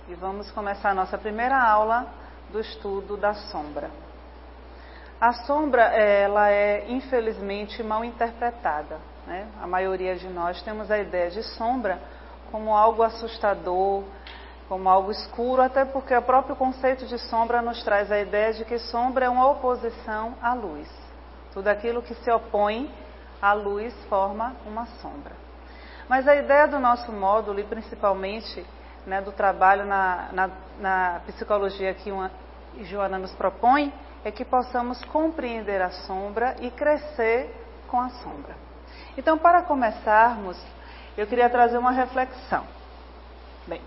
e vamos começar a nossa primeira aula do estudo da sombra. A sombra, ela é infelizmente mal interpretada, né? A maioria de nós temos a ideia de sombra como algo assustador, como algo escuro, até porque o próprio conceito de sombra nos traz a ideia de que sombra é uma oposição à luz. Tudo aquilo que se opõe à luz forma uma sombra. Mas a ideia do nosso módulo, e principalmente, né, do trabalho na psicologia que Joana nos propõe, é que possamos compreender a sombra e crescer com a sombra. Então, para começarmos, eu queria trazer uma reflexão. Bem,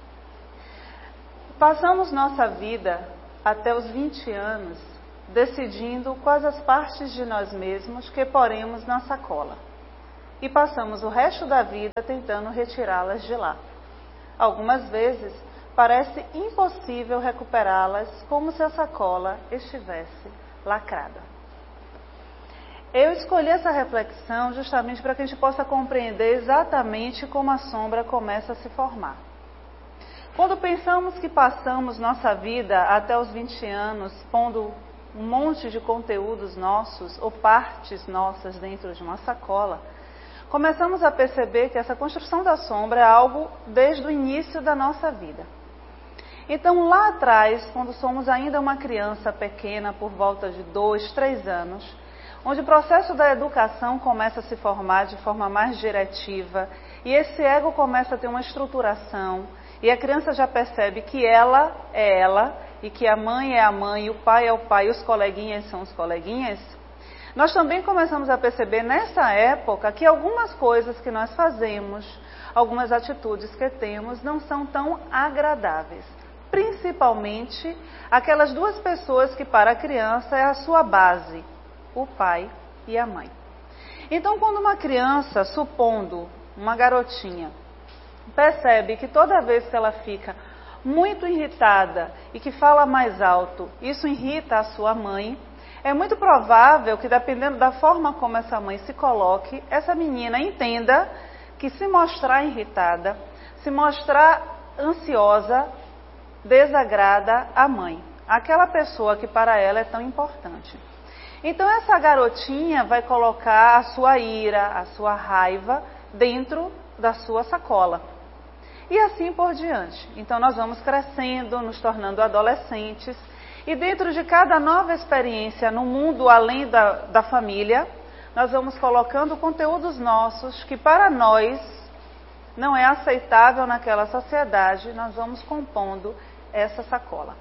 passamos nossa vida até os 20 anos decidindo quais as partes de nós mesmos que poremos na sacola. E passamos o resto da vida tentando retirá-las de lá. Algumas vezes parece impossível recuperá-las como se a sacola estivesse lacrada. Eu escolhi essa reflexão justamente para que a gente possa compreender exatamente como a sombra começa a se formar. Quando pensamos que passamos nossa vida até os 20 anos pondo um monte de conteúdos nossos ou partes nossas dentro de uma sacola, começamos a perceber que essa construção da sombra é algo desde o início da nossa vida. Então, lá atrás, quando somos ainda uma criança pequena, por volta de 2, 3 anos, onde o processo da educação começa a se formar de forma mais diretiva, e esse ego começa a ter uma estruturação, e a criança já percebe que ela é ela, e que a mãe é a mãe, o pai é o pai, e os coleguinhas são os coleguinhas, nós também começamos a perceber nessa época que algumas coisas que nós fazemos, algumas atitudes que temos, não são tão agradáveis. Principalmente aquelas duas pessoas que para a criança é a sua base, o pai e a mãe. Então, quando uma criança, supondo uma garotinha, percebe que toda vez que ela fica muito irritada e que fala mais alto, isso irrita a sua mãe, é muito provável que, dependendo da forma como essa mãe se coloque, essa menina entenda que se mostrar irritada, se mostrar ansiosa, desagrada a mãe, aquela pessoa que para ela é tão importante. Então essa garotinha vai colocar a sua ira, a sua raiva dentro da sua sacola. E assim por diante. Então nós vamos crescendo, nos tornando adolescentes, e dentro de cada nova experiência no mundo além da família, nós vamos colocando conteúdos nossos que para nós não é aceitável naquela sociedade, nós vamos compondo essa sacola.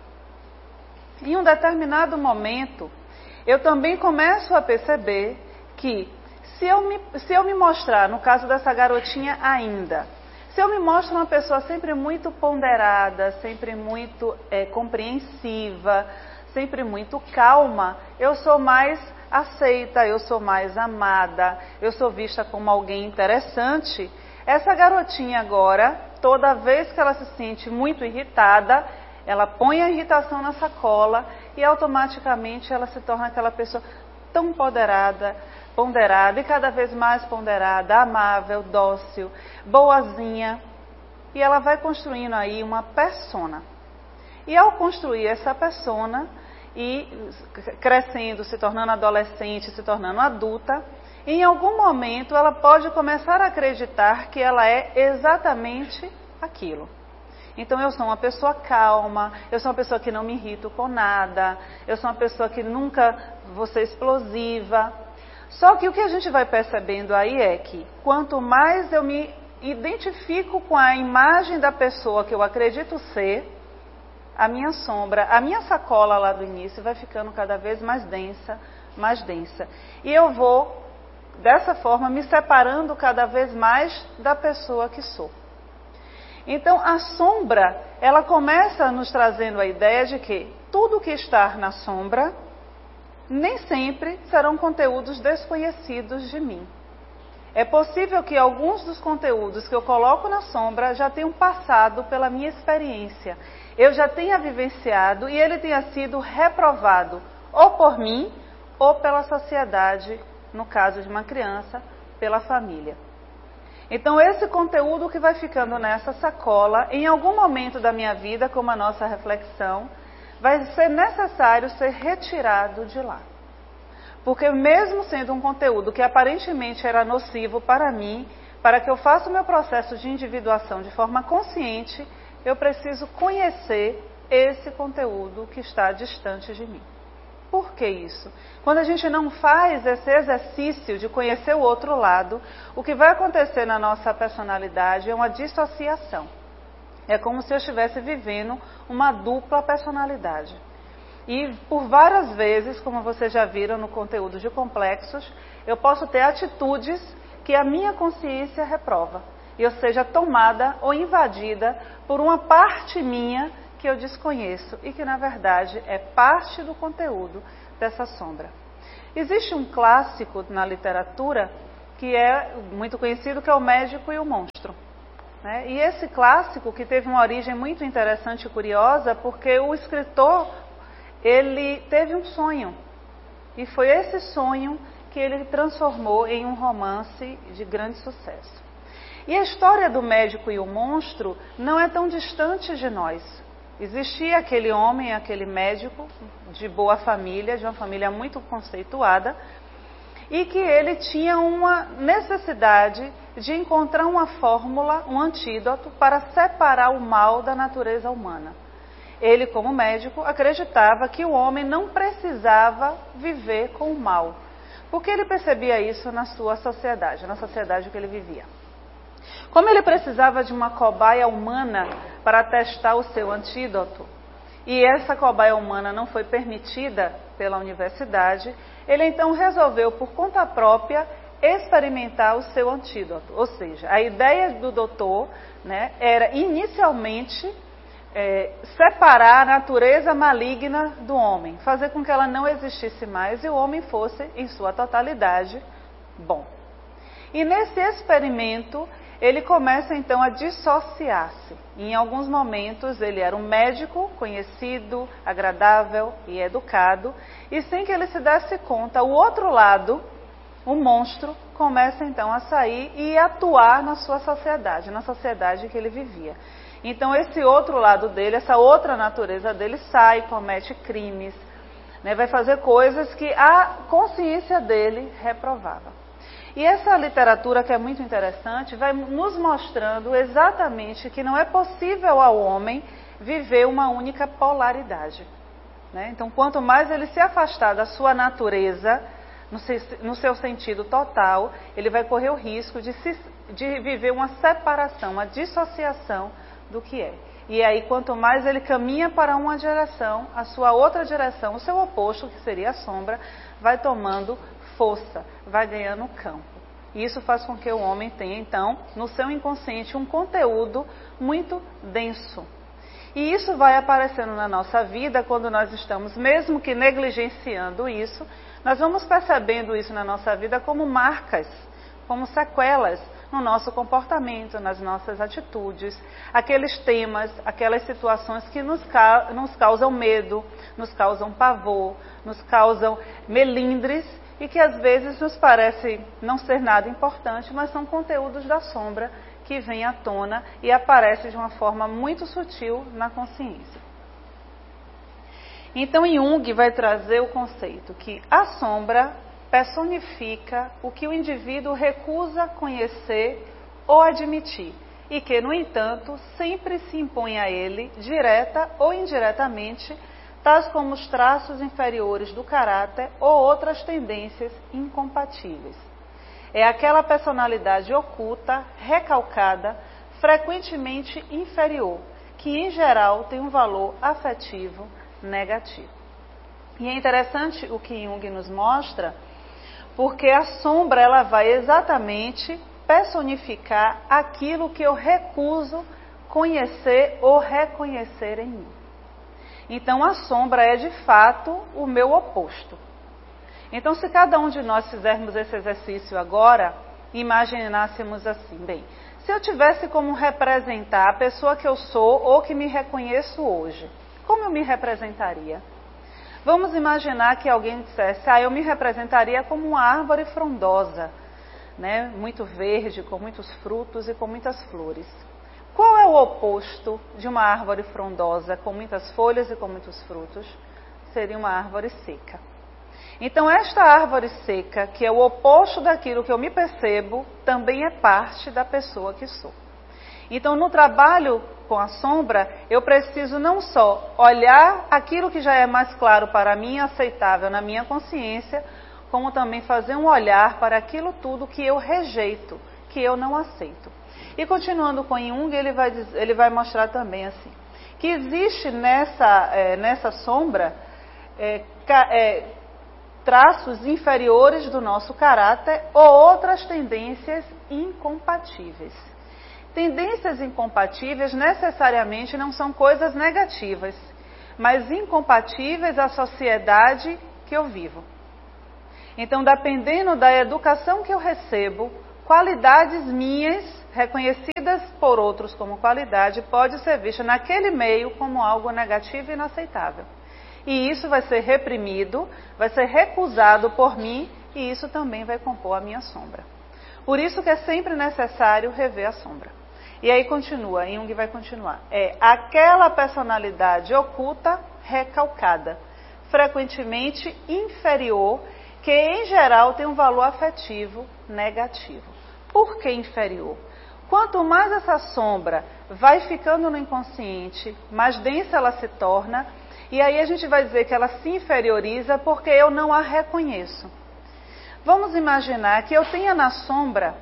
Em um determinado momento, eu também começo a perceber que se eu me mostrar, no caso dessa garotinha ainda, se eu me mostro uma pessoa sempre muito ponderada, sempre muito compreensiva, sempre muito calma, eu sou mais aceita, eu sou mais amada, eu sou vista como alguém interessante. Essa garotinha agora, toda vez que ela se sente muito irritada, ela põe a irritação na sacola e automaticamente ela se torna aquela pessoa tão ponderada e cada vez mais ponderada, amável, dócil, boazinha. E ela vai construindo aí uma persona. E ao construir essa persona e crescendo, se tornando adolescente, se tornando adulta, em algum momento ela pode começar a acreditar que ela é exatamente aquilo. Então eu sou uma pessoa calma, eu sou uma pessoa que não me irrito com nada, eu sou uma pessoa que nunca vou ser explosiva. Só que o que a gente vai percebendo aí é que quanto mais eu me identifico com a imagem da pessoa que eu acredito ser, a minha sombra, a minha sacola lá do início vai ficando cada vez mais densa, mais densa. E eu vou, dessa forma, me separando cada vez mais da pessoa que sou. Então, a sombra, ela começa nos trazendo a ideia de que tudo que está na sombra, nem sempre serão conteúdos desconhecidos de mim. É possível que alguns dos conteúdos que eu coloco na sombra já tenham passado pela minha experiência. Eu já tenha vivenciado e ele tenha sido reprovado ou por mim ou pela sociedade, no caso de uma criança, pela família. Então, esse conteúdo que vai ficando nessa sacola, em algum momento da minha vida, como a nossa reflexão, vai ser necessário ser retirado de lá. Porque mesmo sendo um conteúdo que aparentemente era nocivo para mim, para que eu faça o meu processo de individuação de forma consciente, eu preciso conhecer esse conteúdo que está distante de mim. Por que isso? Quando a gente não faz esse exercício de conhecer o outro lado, o que vai acontecer na nossa personalidade é uma dissociação. É como se eu estivesse vivendo uma dupla personalidade. E por várias vezes, como vocês já viram no conteúdo de complexos, eu posso ter atitudes que a minha consciência reprova. E eu seja tomada ou invadida por uma parte minha que eu desconheço e que, na verdade, é parte do conteúdo dessa sombra. Existe um clássico na literatura que é muito conhecido, que é O Médico e o Monstro. Né? E esse clássico, que teve uma origem muito interessante e curiosa, porque o escritor, ele teve um sonho. E foi esse sonho que ele transformou em um romance de grande sucesso. E a história do Médico e o Monstro não é tão distante de nós. Existia aquele homem, aquele médico de boa família, de uma família muito conceituada, e que ele tinha uma necessidade de encontrar uma fórmula, um antídoto para separar o mal da natureza humana. Ele, como médico, acreditava que o homem não precisava viver com o mal, porque ele percebia isso na sua sociedade, na sociedade que ele vivia. Como ele precisava de uma cobaia humana para testar o seu antídoto, e essa cobaia humana não foi permitida pela universidade, ele então resolveu, por conta própria, experimentar o seu antídoto. Ou seja, a ideia do doutor, né, era inicialmente separar a natureza maligna do homem, fazer com que ela não existisse mais e o homem fosse, em sua totalidade, bom. E nesse experimento, ele começa então a dissociar-se. Em alguns momentos ele era um médico conhecido, agradável e educado, e sem que ele se desse conta, o outro lado, o monstro, começa então a sair e atuar na sua sociedade, na sociedade que ele vivia. Então esse outro lado dele, essa outra natureza dele sai, comete crimes, né, vai fazer coisas que a consciência dele reprovava. E essa literatura, que é muito interessante, vai nos mostrando exatamente que não é possível ao homem viver uma única polaridade. Né? Então, quanto mais ele se afastar da sua natureza, no seu sentido total, ele vai correr o risco de viver uma separação, uma dissociação do que é. E aí, quanto mais ele caminha para uma direção, a sua outra direção, o seu oposto, que seria a sombra, vai tomando força, vai ganhando campo. E isso faz com que o homem tenha, então, no seu inconsciente, um conteúdo muito denso. E isso vai aparecendo na nossa vida quando nós estamos, mesmo que negligenciando isso, nós vamos percebendo isso na nossa vida como marcas, como sequelas no nosso comportamento, nas nossas atitudes, aqueles temas, aquelas situações que nos causam medo, nos causam pavor, nos causam melindres e que às vezes nos parecem não ser nada importante, mas são conteúdos da sombra que vêm à tona e aparecem de uma forma muito sutil na consciência. Então Jung vai trazer o conceito que a sombra personifica o que o indivíduo recusa conhecer ou admitir e que, no entanto, sempre se impõe a ele, direta ou indiretamente, tais como os traços inferiores do caráter ou outras tendências incompatíveis. É aquela personalidade oculta, recalcada, frequentemente inferior, que em geral tem um valor afetivo negativo. E é interessante o que Jung nos mostra, porque a sombra ela vai exatamente personificar aquilo que eu recuso conhecer ou reconhecer em mim. Então a sombra é de fato o meu oposto. Então se cada um de nós fizermos esse exercício agora, imaginássemos assim, bem, se eu tivesse como representar a pessoa que eu sou ou que me reconheço hoje, como eu me representaria? Vamos imaginar que alguém dissesse, eu me representaria como uma árvore frondosa, né, muito verde, com muitos frutos e com muitas flores. Qual é o oposto de uma árvore frondosa com muitas folhas e com muitos frutos? Seria uma árvore seca. Então, esta árvore seca, que é o oposto daquilo que eu me percebo, também é parte da pessoa que sou. Então, no trabalho com a sombra, eu preciso não só olhar aquilo que já é mais claro para mim, aceitável na minha consciência, como também fazer um olhar para aquilo tudo que eu rejeito, que eu não aceito. E continuando com Jung, ele vai mostrar também assim, que existe nessa sombra traços inferiores do nosso caráter ou outras tendências incompatíveis. Tendências incompatíveis necessariamente não são coisas negativas, mas incompatíveis à sociedade que eu vivo. Então, dependendo da educação que eu recebo, qualidades minhas, reconhecidas por outros como qualidade, pode ser vista naquele meio como algo negativo e inaceitável. E isso vai ser reprimido, vai ser recusado por mim, e isso também vai compor a minha sombra. Por isso que é sempre necessário rever a sombra. E aí continua, Jung vai continuar. É aquela personalidade oculta, recalcada, frequentemente inferior, que em geral tem um valor afetivo negativo. Por que inferior? Quanto mais essa sombra vai ficando no inconsciente, mais densa ela se torna, e aí a gente vai dizer que ela se inferioriza porque eu não a reconheço. Vamos imaginar que eu tenha na sombra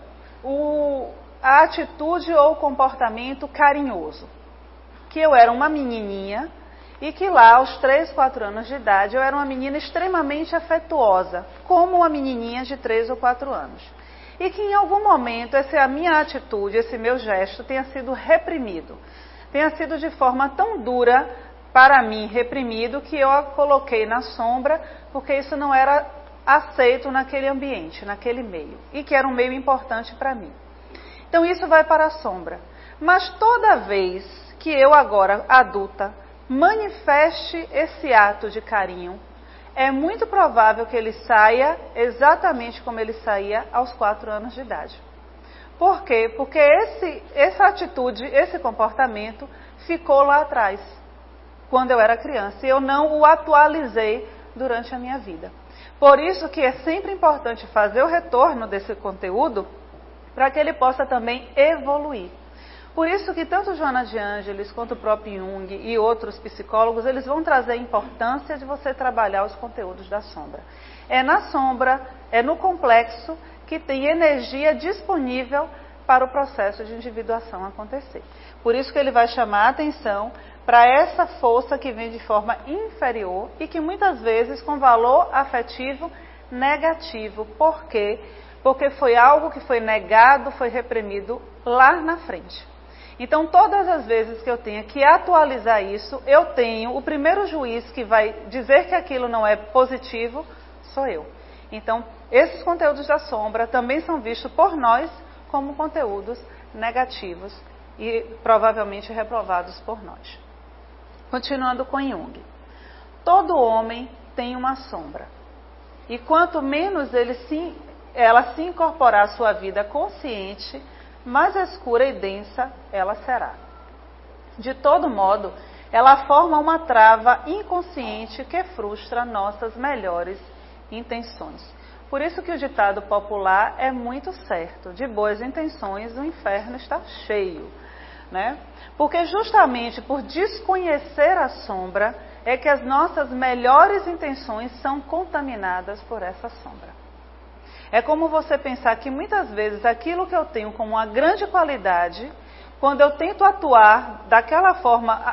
a atitude ou o comportamento carinhoso. Que eu era uma menininha e que lá aos 3, 4 anos de idade eu era uma menina extremamente afetuosa, como uma menininha de 3 ou 4 anos. E que em algum momento a minha atitude, esse meu gesto tenha sido reprimido. Tenha sido de forma tão dura para mim reprimido que eu a coloquei na sombra porque isso não era aceito naquele ambiente, naquele meio. E que era um meio importante para mim. Então isso vai para a sombra. Mas toda vez que eu agora, adulta, manifeste esse ato de carinho, é muito provável que ele saia exatamente como ele saía aos 4 anos de idade. Por quê? Porque essa atitude, esse comportamento ficou lá atrás, quando eu era criança, e eu não o atualizei durante a minha vida. Por isso que é sempre importante fazer o retorno desse conteúdo, para que ele possa também evoluir. Por isso que tanto Joana de Ângeles quanto o próprio Jung e outros psicólogos, eles vão trazer a importância de você trabalhar os conteúdos da sombra. É na sombra, é no complexo que tem energia disponível para o processo de individuação acontecer. Por isso que ele vai chamar a atenção para essa força que vem de forma inferior e que muitas vezes com valor afetivo negativo. Por quê? Porque foi algo que foi negado, foi reprimido lá na frente. Então, todas as vezes que eu tenho que atualizar isso, eu tenho o primeiro juiz que vai dizer que aquilo não é positivo, sou eu. Então, esses conteúdos da sombra também são vistos por nós como conteúdos negativos e provavelmente reprovados por nós. Continuando com Jung. Todo homem tem uma sombra. E quanto menos ela se incorporar à sua vida consciente, mais escura e densa ela será. De todo modo, ela forma uma trava inconsciente que frustra nossas melhores intenções. Por isso que o ditado popular é muito certo: de boas intenções o inferno está cheio, né? Porque justamente por desconhecer a sombra é que as nossas melhores intenções são contaminadas por essa sombra. É como você pensar que muitas vezes aquilo que eu tenho como uma grande qualidade, quando eu tento atuar daquela forma,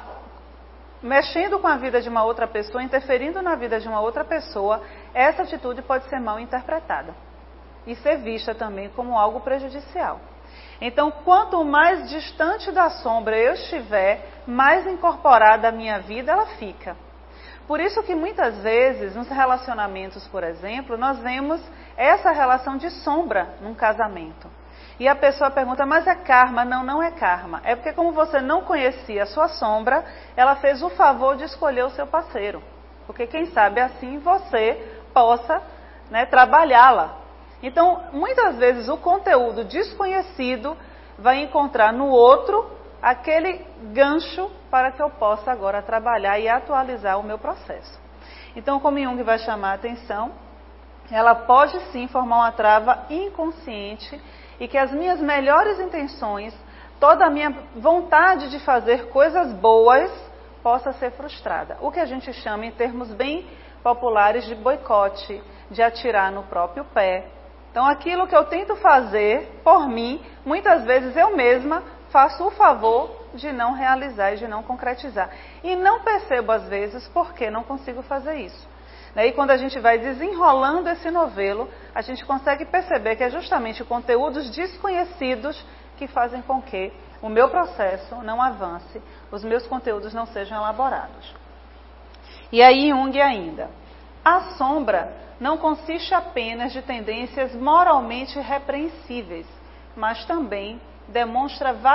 mexendo com a vida de uma outra pessoa, interferindo na vida de uma outra pessoa, essa atitude pode ser mal interpretada e ser vista também como algo prejudicial. Então, quanto mais distante da sombra eu estiver, mais incorporada à minha vida ela fica. Por isso que muitas vezes, nos relacionamentos, por exemplo, nós vemos essa relação de sombra num casamento. E a pessoa pergunta, mas é karma? Não, não é karma. É porque como você não conhecia a sua sombra, ela fez o favor de escolher o seu parceiro. Porque quem sabe assim você possa, né, trabalhá-la. Então, muitas vezes o conteúdo desconhecido vai encontrar no outro aquele gancho para que eu possa agora trabalhar e atualizar o meu processo. Então, como Jung vai chamar a atenção, ela pode sim formar uma trava inconsciente e que as minhas melhores intenções, toda a minha vontade de fazer coisas boas, possa ser frustrada. O que a gente chama em termos bem populares de boicote, de atirar no próprio pé. Então, aquilo que eu tento fazer por mim, muitas vezes eu mesma faço o favor de não realizar e de não concretizar. E não percebo, às vezes, por que não consigo fazer isso. E quando a gente vai desenrolando esse novelo, a gente consegue perceber que é justamente conteúdos desconhecidos que fazem com que o meu processo não avance, os meus conteúdos não sejam elaborados. E aí Jung ainda, a sombra não consiste apenas de tendências moralmente repreensíveis, mas também demonstra